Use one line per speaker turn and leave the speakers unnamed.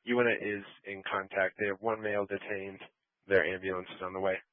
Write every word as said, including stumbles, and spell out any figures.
UINA is in contact. They have one male detained. Their ambulance is on the way.